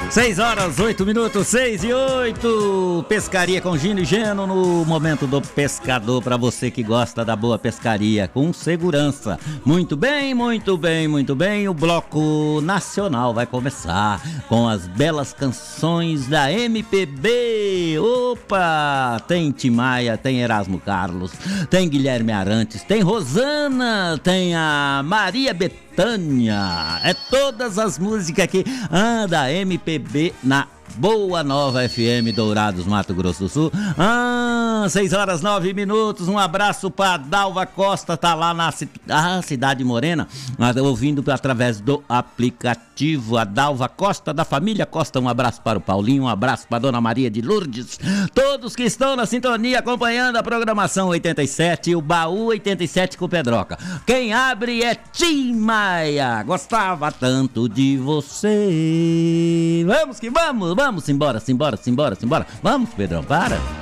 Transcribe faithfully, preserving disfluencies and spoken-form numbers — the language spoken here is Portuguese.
Seis horas, oito minutos, seis e oito. Pescaria com Gino e Geno no momento do pescador, para você que gosta da boa pescaria com segurança. Muito bem, muito bem, muito bem. O bloco nacional vai começar com as belas canções da M P B. Opa! Tem Tim Maia, tem Erasmo Carlos, tem Guilherme Arantes, tem Rosana, tem a Maria Bethânia. É todas as músicas aqui ah, da M P B na Boa Nova F M Dourados, Mato Grosso do Sul. Ah, seis horas, nove minutos. Um abraço para Dalva Costa, tá lá na ah, Cidade Morena, ouvindo através do aplicativo. A Dalva Costa, da família Costa. Um abraço para o Paulinho, um abraço para Dona Maria de Lourdes. Todos que estão na sintonia acompanhando a programação oitenta e sete, o Baú oitenta e sete com Pedroca. Quem abre é Tim Maia. Gostava tanto de você. Vamos que vamos. Vamos embora, simbora, simbora, simbora. Vamos, Pedrão, para.